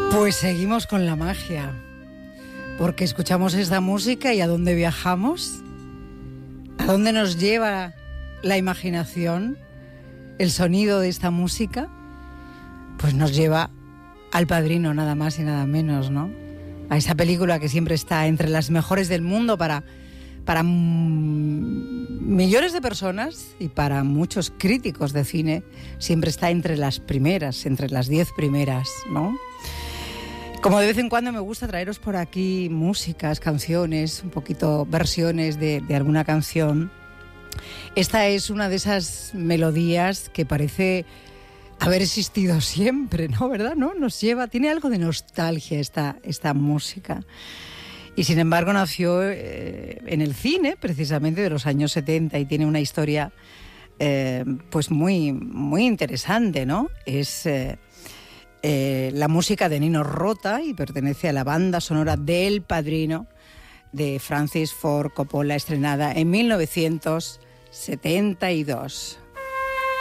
Pues seguimos con la magia, porque escuchamos esta música y ¿a dónde viajamos? ¿A dónde nos lleva la imaginación? El sonido de esta música, pues nos lleva al Padrino, nada más y nada menos, ¿no? A esa película que siempre está entre las mejores del mundo para millones de personas y para muchos críticos de cine, siempre está entre las primeras, entre las 10 primeras, ¿no? Como de vez en cuando me gusta traeros por aquí músicas, canciones, un poquito versiones de alguna canción. Esta es una de esas melodías que parece haber existido siempre, ¿no? ¿Verdad? ¿No? Nos lleva, tiene algo de nostalgia esta música. Y sin embargo nació en el cine, precisamente de los años 70, y tiene una historia pues muy, muy interesante, ¿no? Es la música de Nino Rota y pertenece a la banda sonora del Padrino de Francis Ford Coppola, estrenada en 1972.